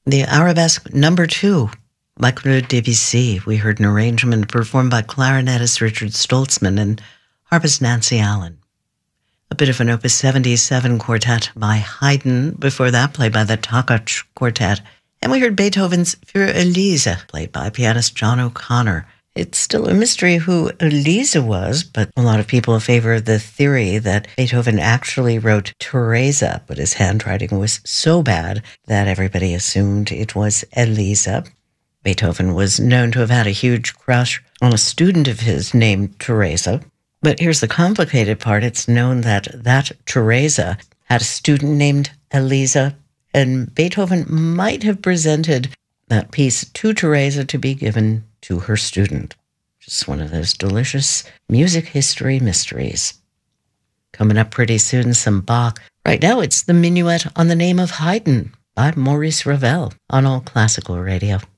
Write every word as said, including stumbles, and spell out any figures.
The Arabesque number two by Claude Debussy. We heard an arrangement performed by clarinetist Richard Stoltzman and harpist Nancy Allen. A bit of an Opus seventy-seven quartet by Haydn, before that played by the Takacs Quartet. And we heard Beethoven's Für Elise, played by pianist John O'Connor. It's still a mystery who Elise was, but a lot of people favor the theory that Beethoven actually wrote Teresa, but his handwriting was so bad that everybody assumed it was Elisa. Beethoven was known to have had a huge crush on a student of his named Teresa. But here's the complicated part. It's known that that Teresa had a student named Elisa, and Beethoven might have presented that piece to Teresa to be given to her student. Just one of those delicious music history mysteries. Coming up pretty soon, some Bach. Right now, it's the Minuet on the Name of Haydn by Maurice Ravel on All Classical Radio.